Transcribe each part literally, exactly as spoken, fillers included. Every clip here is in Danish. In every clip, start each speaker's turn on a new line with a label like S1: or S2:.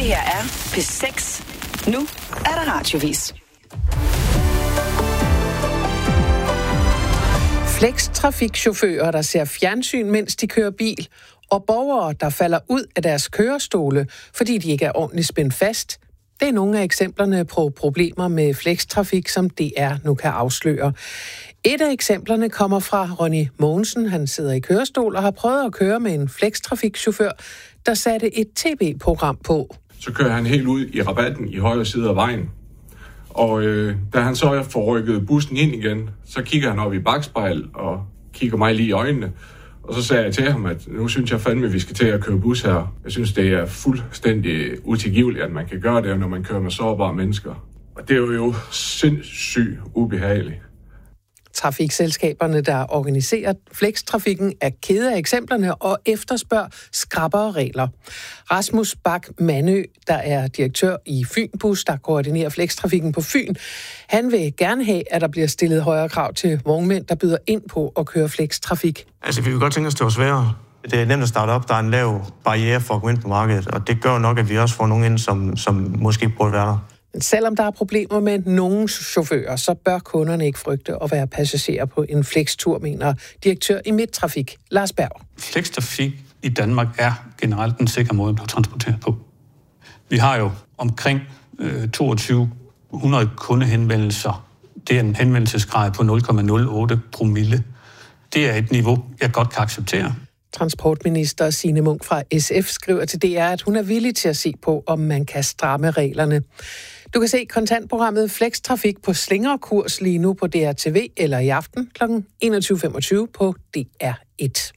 S1: her er P seks. Nu er der radiovis.
S2: Flex-trafikchauffører, der ser fjernsyn, mens de kører bil, og borgere, der falder ud af deres kørestole, fordi de ikke er ordentligt spændt fast. Det er nogle af eksemplerne på problemer med flextrafik, som D R nu kan afsløre. Et af eksemplerne kommer fra Ronny Mogensen. Han sidder i kørestol og har prøvet at køre med en flextrafikchauffør, der satte et tv-program på.
S3: Så kører han helt ud i rabatten i højre side af vejen. Og øh, da han så får rykket bussen ind igen, så kigger han op i bakspejl og kigger mig lige i øjnene. Og så sagde jeg til ham, at nu synes jeg fandme, at vi skal til at køre bus her. Jeg synes, det er fuldstændig utilgiveligt, at man kan gøre det, når man kører med sårbare mennesker. Og det er jo sindssygt ubehageligt.
S2: Trafikselskaberne, der organiserer flextrafikken, er kede af eksemplerne og efterspørger skrappere regler. Rasmus Bak Mandø, der er direktør i Fynbus, der koordinerer flextrafikken på Fyn, han vil gerne have, at der bliver stillet højere krav til vognmænd, der byder ind på at køre flextrafik.
S4: Altså, vi vil godt tænke os, det var sværere. Det er nemt at starte op. Der er en lav barriere for at gå ind på markedet, og det gør nok, at vi også får nogen ind, som, som måske burde være der.
S2: Selvom der er problemer med nogle chauffører, så bør kunderne ikke frygte at være passagerer på en flextur, mener direktør i Midttrafik, Lars Berg.
S5: Flextrafik i Danmark er generelt en sikker måde at transportere på. Vi har jo omkring øh, toogtyve hundrede kundehenvendelser. Det er en henvendelsesgrad på nul komma nul otte promille. Det er et niveau, jeg godt kan acceptere.
S2: Transportminister Signe Munk fra S F skriver til D R, at hun er villig til at se på, om man kan stramme reglerne. Du kan se kontantprogrammet Flextrafik på slingrekurs lige nu på D R T V eller i aften kl. enogtyve femogtyve på D R et.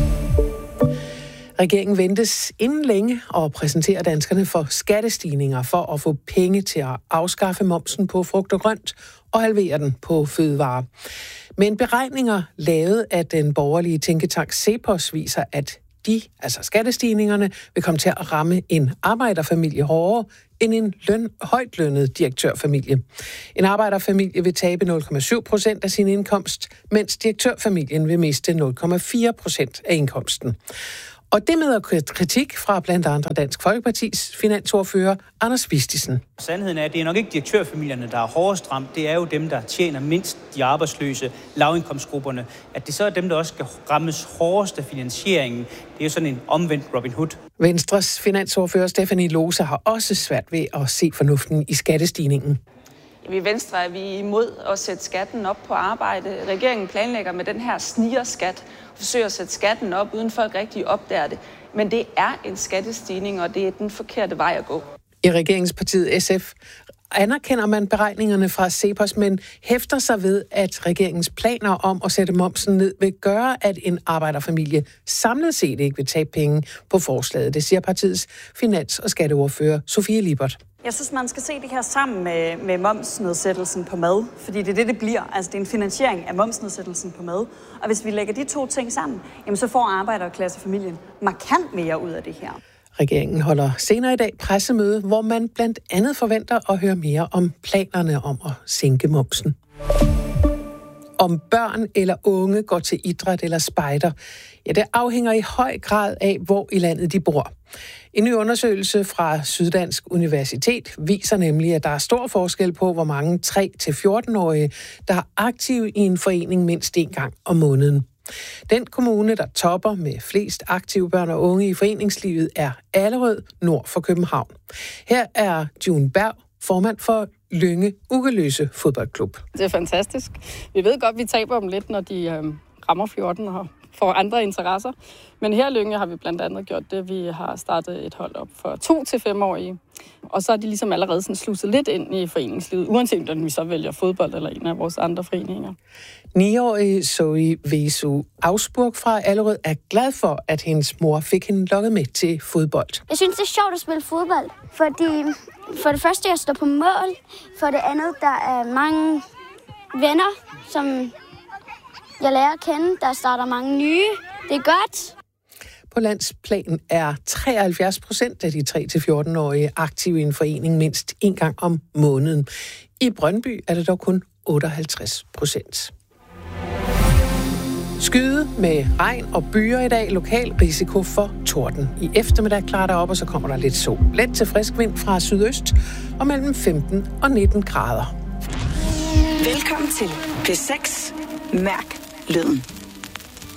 S2: Regeringen ventes inden længe at præsentere danskerne for skattestigninger for at få penge til at afskaffe momsen på frugt og grønt og halvere den på fødevarer. Men beregninger lavet af den borgerlige tænketank CEPOS viser, at de, altså skattestigningerne, vil komme til at ramme en arbejderfamilie hårdere end en løn, højt lønnet direktørfamilie. En arbejderfamilie vil tabe nul komma syv procent af sin indkomst, mens direktørfamilien vil miste nul komma fire procent af indkomsten. Og det møder kritik fra blandt andre Dansk Folkepartis finansordfører Anders Vistisen.
S6: Sandheden er, at det er nok ikke direktørfamilierne, der er hårdest ramt. Det er jo dem, der tjener mindst, de arbejdsløse, lavindkomstgrupperne. At det så er dem, der også skal rammes hårdest af finansieringen. Det er jo sådan en omvendt Robin Hood.
S2: Venstres finansordfører Stephanie Lose har også svært ved at se fornuften i skattestigningen.
S7: I Venstre er vi imod at sætte skatten op på arbejde. Regeringen planlægger med den her snigerskat og forsøger at sætte skatten op, uden folk rigtig opdager det. Men det er en skattestigning, og det er den forkerte vej at gå.
S2: I regeringspartiet S F anerkender man beregningerne fra CEPOS, men hæfter sig ved, at regeringens planer om at sætte momsen ned vil gøre, at en arbejderfamilie samlet set ikke vil tabe penge på forslaget. Det siger partiets finans- og skatteordfører Sofie Lippert.
S8: Jeg synes, man skal se det her sammen med, med momsnedsættelsen på mad, fordi det er det, det bliver. Altså, det er en finansiering af momsnedsættelsen på mad. Og hvis vi lægger de to ting sammen, jamen, så får arbejderklassefamilien markant mere ud af det her.
S2: Regeringen holder senere i dag pressemøde, hvor man blandt andet forventer at høre mere om planerne om at sænke momsen. Om børn eller unge går til idræt eller spejder, ja, det afhænger i høj grad af, hvor i landet de bor. En ny undersøgelse fra Syddansk Universitet viser nemlig, at der er stor forskel på, hvor mange tre til fjorten-årige, der er aktive i en forening mindst en gang om måneden. Den kommune, der topper med flest aktive børn og unge i foreningslivet, er Allerød, nord for København. Her er June Berg, formand for Lynge Ugeløse Fodboldklub.
S9: Det er fantastisk. Vi ved godt, vi taber dem lidt, når de øh, rammer fjorten og får andre interesser. Men her i Lynge har vi blandt andet gjort det. Vi har startet et hold op for to til femårige. Og så er de ligesom allerede sådan sluset lidt ind i foreningslivet, uanset om vi så vælger fodbold eller en af vores andre foreninger.
S2: Niårige Zoe Vesu Ausburg fra Allerød er glad for, at hendes mor fik hende lukket med til fodbold.
S10: Jeg synes, det er sjovt at spille fodbold, fordi for det første, jeg står på mål. For det andet, der er mange venner, som jeg lærer at kende. Der starter mange nye. Det er godt.
S2: På landsplan er treoghalvfjerds procent af de tre til fjorten-årige aktive i en forening mindst en gang om måneden. I Brøndby er det dog kun otteoghalvtreds procent. Skyde med regn og byer i dag. Lokal risiko for torden. I eftermiddag klarer der op, og så kommer der lidt sol. Let til frisk vind fra sydøst og mellem femten og nitten grader.
S1: Velkommen til P seks. Mærk lyden.